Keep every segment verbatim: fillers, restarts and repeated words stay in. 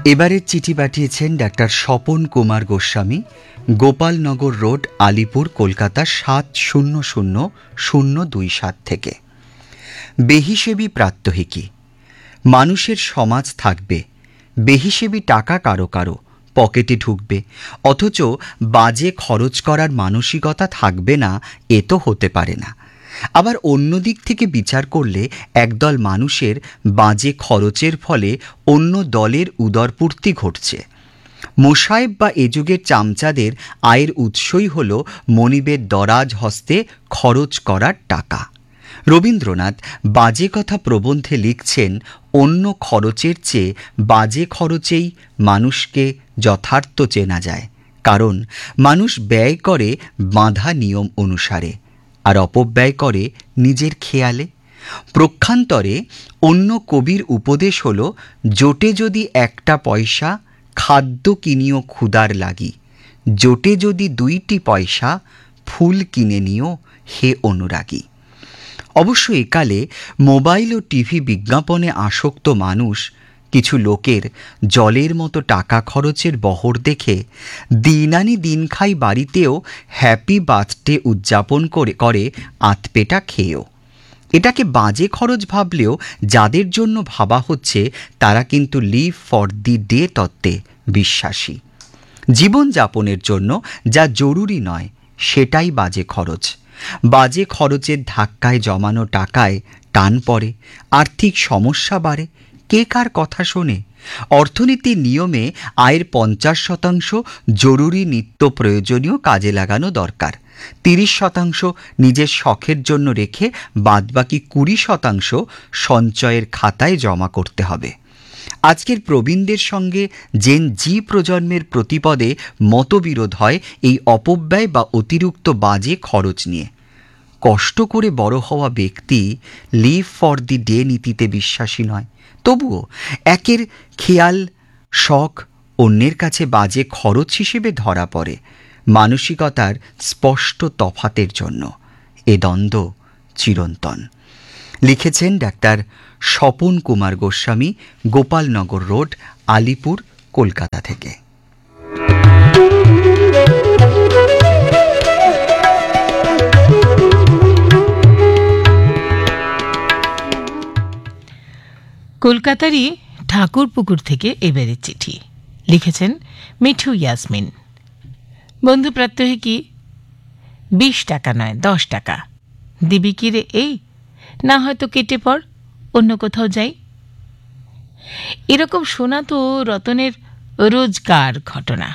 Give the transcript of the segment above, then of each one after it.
এবারের চিঠি পাঠিয়েছেন ডাক্তার স্বপন কুমার গোস্বামী, গোপালনগর রোড, আলিপুর, কলকাতা সাত শূন্য শূন্য শূন্য দুই সাত থেকে। বেহিসেবি প্রাত্যহিকী। মানুষের সমাজ থাকবে, বেহিসেবি টাকা কারো কারো পকেটে ঢুকবে, অথচ বাজে খরচ করার মানসিকতা থাকবে না, এ তো হতে পারে না। আবার অন্য দিক থেকে বিচার করলে একদল মানুষের বাজে খরচের ফলে অন্য দলের উদরপূর্তি ঘটছে। মোসায়েব বা এ যুগের চামচাদের আয়ের উৎসই হল মনিবের দরাজ হস্তে খরচ করার টাকা। রবীন্দ্রনাথ বাজে কথা প্রবন্ধে লিখছেন, অন্য খরচের চেয়ে বাজে খরচেই মানুষকে যথার্থ চেনা যায়, কারণ মানুষ ব্যয় করে বাঁধা নিয়ম অনুসারে আর অপব্যয় করে নিজের খেয়ালে। প্রক্ষান্তরে অন্য কবির উপদেশ হল, জোটে যদি একটা পয়সা খাদ্য কিনিও ক্ষুদার লাগি, জোটে যদি দুইটি পয়সা ফুল কিনে নিও হে অনুরাগী। অবশ্য একালে মোবাইল ও টিভি বিজ্ঞাপনে আসক্ত মানুষ কিছু লোকের জলের মতো টাকা খরচের বহর দেখে দিন আনি দিন খাই বাড়িতেও হ্যাপি বার্থডে উদযাপন করে করে আতপেটা খেয়েও। এটাকে বাজে খরচ ভাবলেও যাদের জন্য ভাবা হচ্ছে তারা কিন্তু লিভ ফর দি ডে তত্ত্বে বিশ্বাসী। জীবনযাপনের জন্য যা জরুরি নয় সেটাই বাজে খরচ। বাজে খরচের ধাক্কায় জমানো টাকায় টান পড়ে, আর্থিক সমস্যা বাড়ে। কে কার কথা শোনে? অর্থনীতির নিয়মে আয়ের পঞ্চাশ শতাংশ জরুরি নিত্য প্রয়োজনীয় কাজে লাগানো দরকার, তিরিশ শতাংশ নিজের শখের জন্য রেখে বাদবাকি কুড়ি শতাংশ সঞ্চয়ের খাতায় জমা করতে হবে। আজকের প্রবীণদের সঙ্গে জেন জি প্রজন্মের প্রতিপদে মতবিরোধ হয় এই অপব্যয় বা অতিরিক্ত বাজে খরচ নিয়ে। কষ্ট করে বড় হওয়া ব্যক্তি লিভ ফর দি ডে নীতিতে বিশ্বাসী নয়, তবুও একের খেয়াল শখ অন্যের কাছে বাজে খরচ হিসেবে ধরা পড়ে মানসিকতার স্পষ্ট তফাতের জন্য। এ দ্বন্দ্ব চিরন্তন। লিখেছেন ডাক্তার স্বপন কুমার গোস্বামী, গোপালনগর রোড, আলিপুর, কলকাতা থেকে। কলকাতারই ঠাকুরপুকুর থেকে এবারের চিঠি লিখেছেন মিঠু ইয়াসমিন। বন্ধু প্রাত্যহিকী, বিশ টাকা নয় দশ টাকা দিবি কি রে? এই না হয়তো কেটে পড়, অন্য কোথাও যাই। এরকম শোনা তো রতনের রোজকার ঘটনা।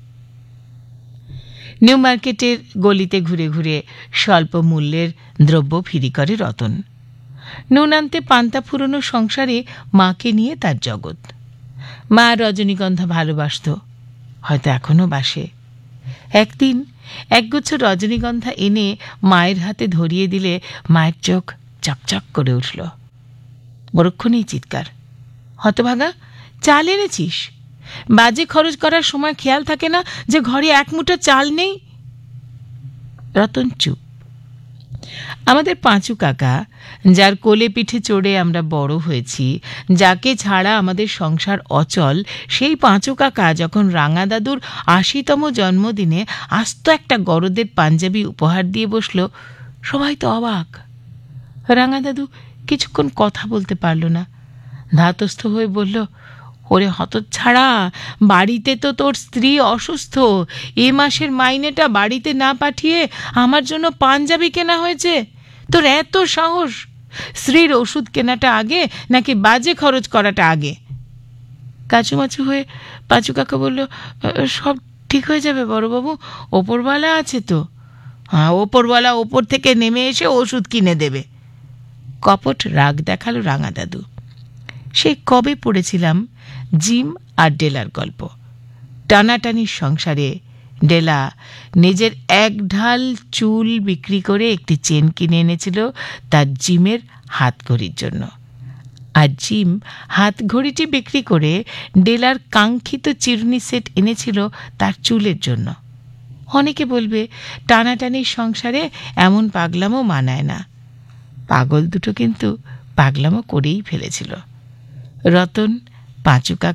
নিউ মার্কেটের গলিতে ঘুরে ঘুরে স্বল্প মূল্যের দ্রব্য ফিরি করে রতন। নুন আনতে পান্তা ফুরোনো সংসারে মাকে নিয়ে তার জগৎ। মা রজনীগন্ধা ভালোবাসত, হয়তো এখনো বাসে। একদিন একগুচ্ছ রজনীগন্ধা এনে মায়ের হাতে ধরিয়ে দিলে মায়ের চোখ চকচক করে উঠল। বরক্ষণেই চিৎকার, হতভাগা, চাল এনেছিস? বাজে খরচ করার সময় খেয়াল থাকে না যে ঘরে এক মুঠো চাল নেই? রতন চুপ। আমাদের পাঁচু কাকা, যার কোলে পিঠে চড়ে আমরা বড় হয়েছি, যাকে ছাড়া আমাদের সংসার অচল, সেই পাঁচু কাকা যখন রাঙা দাদুর আশিতম জন্মদিনে আস্ত একটা গরদের পাঞ্জাবি উপহার দিয়ে বসল, সবাই তো অবাক। রাঙা দাদু কিছুক্ষণ কথা বলতে পারল না, ধাতস্থ হয়ে বলল, ওরে হতচ্ছাড়া, বাড়িতে তো তোর স্ত্রী অসুস্থ, এ মাসের মাইনেটা বাড়িতে না পাঠিয়ে আমার জন্য পাঞ্জাবি কেনা হয়েছে। তোর এত সাহস! স্ত্রীর ওষুধ কেনাটা আগে নাকি বাজে খরচ করাটা আগে? কাচুমাচু হয়ে পাঁচু কাকা বলল, সব ঠিক হয়ে যাবে বড়বাবু, ওপরওয়ালা আছে তো। হ্যাঁ, ওপরওয়ালা ওপর থেকে নেমে এসে ওষুধ কিনে দেবে। কপট রাগ দেখালো রাঙা দাদু। সে কবে পড়েছিলাম জিম আর ডেলার গল্প। টানাটানির সংসারে ডেলা নিজের এক ঢাল চুল বিক্রি করে একটি চেন কিনে এনেছিল তার জিমের হাতঘড়ির জন্য, আর জিম হাতঘড়িটি বিক্রি করে ডেলার কাঙ্ক্ষিত চিরুনি সেট এনেছিল তার চুলের জন্য। অনেকে বলবে টানাটানির সংসারে এমন পাগলামো মানায় না। পাগল দুটো কিন্তু পাগলামো করেই ফেলেছিল। রতন, পাঁচু কাকা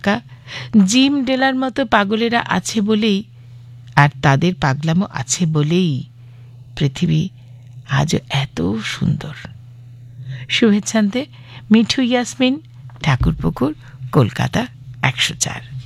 জিম ডেলার মতো পাগলেরা আছে বলেই, আর তাদের পাগলামো আছে বলেই পৃথিবী আজও এত সুন্দর। শুভেচ্ছান্তে মিঠু ইয়াসমিন, ঠাকুরপুকুর, কলকাতা একশো চার।